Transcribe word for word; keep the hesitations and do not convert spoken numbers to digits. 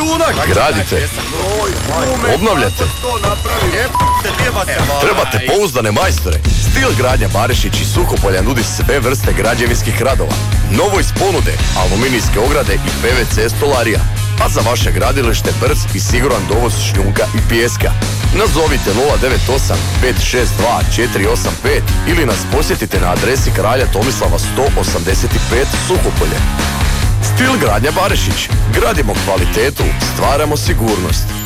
šljunak. Gradite, obnavljate, trebate pouzdane majstore. Stil gradnja Barišić iz Suhopolja nudi sve vrste građevinskih radova. Novo iz ponude, aluminijske ograde i P V C stolarija. A za vaše gradilište brz i siguran dovoz šljunka i pijeska. Nazovite nula devet osam pet šest dva četiri osam pet ili nas posjetite na adresi Kralja Tomislava sto osamdeset pet Suhopolje. Stil gradnja Barišić. Gradimo kvalitetu, stvaramo sigurnost.